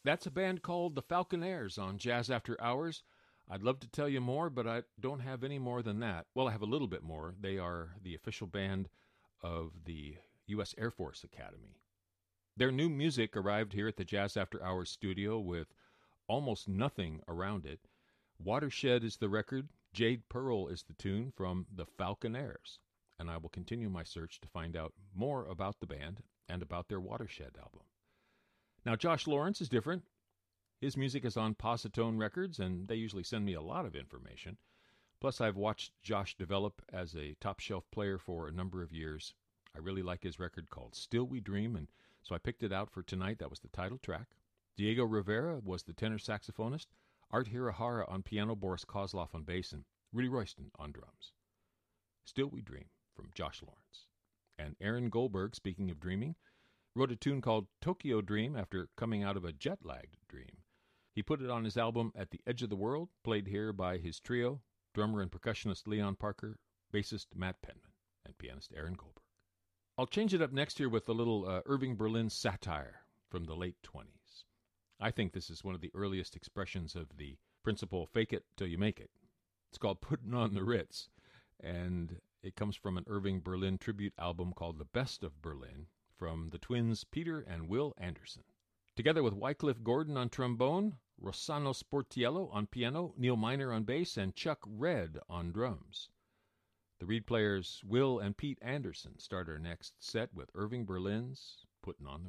That's a band called the Falconaires on Jazz After Hours. I'd love to tell you more, but I don't have any more than that. Well, I have a little bit more. They are the official band of the U.S. Air Force Academy. Their new music arrived here at the Jazz After Hours studio with almost nothing around it. Watershed is the record. Jade Pearl is the tune from the Falconaires. And I will continue my search to find out more about the band and about their Watershed album. Now, Josh Lawrence is different. His music is on Positone Records, and they usually send me a lot of information. Plus, I've watched Josh develop as a top-shelf player for a number of years. I really like his record called Still We Dream, and so I picked it out for tonight. That was the title track. Diego Rivera was the tenor saxophonist, Art Hirahara on piano, Boris Kozlov on bass, and Rudy Royston on drums. Still We Dream from Josh Lawrence. And Aaron Goldberg, speaking of dreaming, wrote a tune called Tokyo Dream after coming out of a jet-lagged dream. He put it on his album At the Edge of the World, played here by his trio, drummer and percussionist Leon Parker, bassist Matt Penman, and pianist Aaron Goldberg. I'll change it up next here with a little Irving Berlin satire from the late 20s. I think this is one of the earliest expressions of the principle, fake it till you make it. It's called Putting on the Ritz, and it comes from an Irving Berlin tribute album called The Best of Berlin, from the twins Peter and Will Anderson. Together with Wycliffe Gordon on trombone, Rossano Sportiello on piano, Neil Miner on bass, and Chuck Red on drums. The reed players Will and Pete Anderson start our next set with Irving Berlin's Puttin' on the